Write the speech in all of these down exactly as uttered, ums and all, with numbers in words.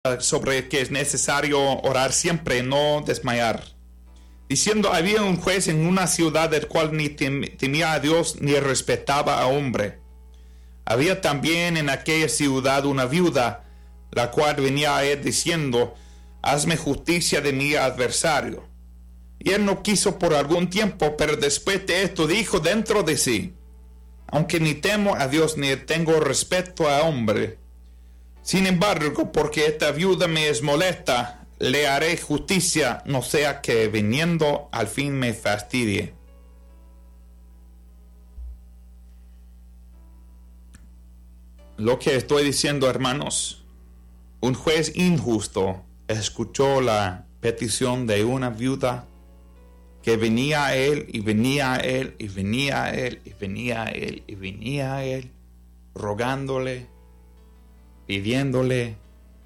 sobre que es necesario orar siempre, no desmayar. Diciendo, había un juez en una ciudad el cual ni temía a Dios ni respetaba a hombre. Había también en aquella ciudad una viuda, la cual venía a él diciendo, hazme justicia de mi adversario. Y él no quiso por algún tiempo, pero después de esto dijo dentro de sí, aunque ni temo a Dios ni tengo respeto a hombre, sin embargo, porque esta viuda me es molesta, le haré justicia, no sea que viniendo al fin me fastidie. Lo que estoy diciendo, hermanos, un juez injusto escuchó la petición de una viuda que venía a él y venía a él y venía a él y venía a él y venía a él, rogándole, pidiéndole.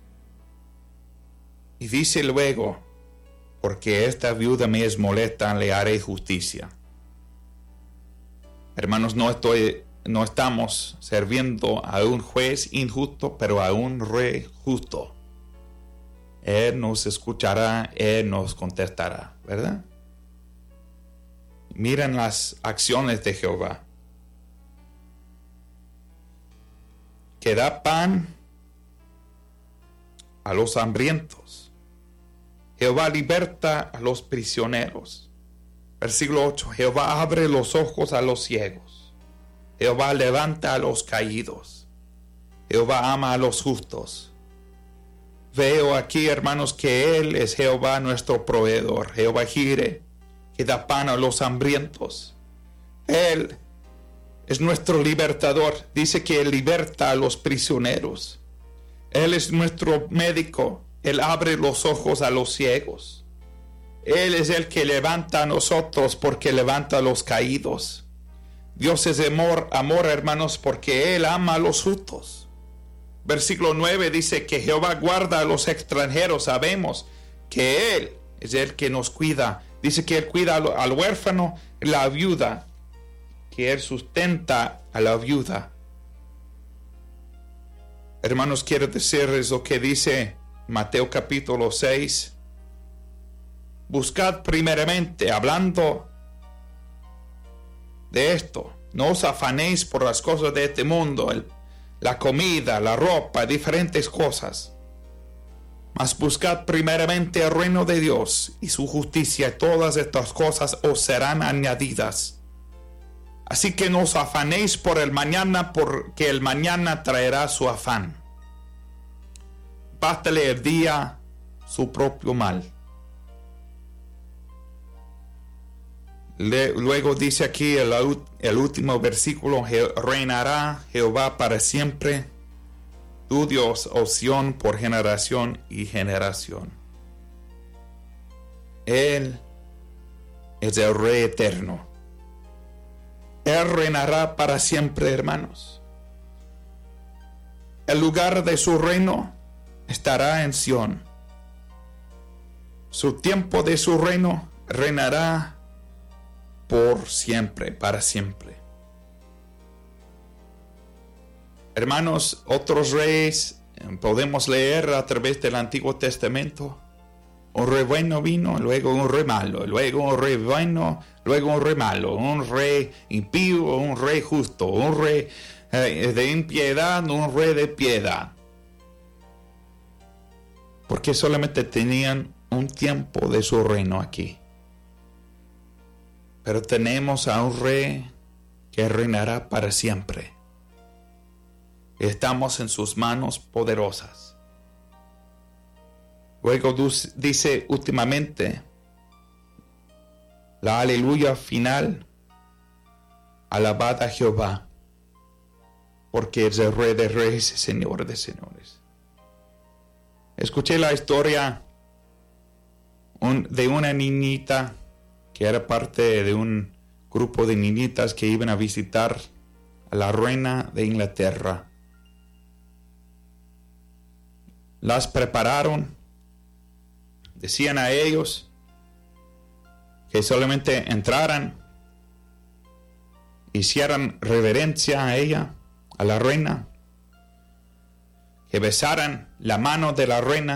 Y dice luego, porque esta viuda me es molesta, le haré justicia. Hermanos, no estoy, no estamos sirviendo a un juez injusto, pero a un rey justo. Él nos escuchará, Él nos contestará, ¿verdad? Miren las acciones de Jehová, que da pan a los hambrientos. Jehová liberta a los prisioneros. Versículo ocho. Jehová abre los ojos a los ciegos. Jehová levanta a los caídos. Jehová ama a los justos. Veo aquí, hermanos, que Él es Jehová nuestro proveedor. Jehová Jireh, que da pan a los hambrientos. Él es nuestro libertador. Dice que Él liberta a los prisioneros. Él es nuestro médico. Él abre los ojos a los ciegos. Él es el que levanta a nosotros porque levanta a los caídos. Dios es amor, amor, hermanos, porque Él ama a los justos. Versículo nueve dice que Jehová guarda a los extranjeros. Sabemos que Él es el que nos cuida. Dice que Él cuida al, al huérfano, la viuda, que Él sustenta a la viuda. Hermanos, quiero decirles lo que dice Mateo capítulo seis. Buscad primeramente, hablando de esto, no os afanéis por las cosas de este mundo, el, la comida, la ropa, diferentes cosas. Mas buscad primeramente el reino de Dios y su justicia, y todas estas cosas os serán añadidas. Así que no os afanéis por el mañana, porque el mañana traerá su afán. Bástale el día su propio mal. Le, luego dice aquí el, el último versículo, reinará Jehová para siempre, tu Dios, oh Sión, por generación y generación. Él es el Rey eterno. Él reinará para siempre, hermanos. El lugar de su reino estará en Sión. Su tiempo de su reino reinará por siempre, para siempre. Hermanos, otros reyes podemos leer a través del Antiguo Testamento. Un rey bueno vino, luego un rey malo, luego un rey bueno, luego un rey malo, un rey impío, un rey justo, un rey eh, de impiedad, un rey de piedad. Porque solamente tenían un tiempo de su reino aquí. Pero tenemos a un rey que reinará para siempre. Estamos en sus manos poderosas. Luego dice últimamente la aleluya final. Alabad a Jehová, porque es el Rey de reyes y Señor de señores. Escuché la historia un, de una niñita que era parte de un grupo de niñitas que iban a visitar a la reina de Inglaterra. Las prepararon, decían a ellos que solamente entraran, hicieran reverencia a ella, a la reina, que besaran la mano de la reina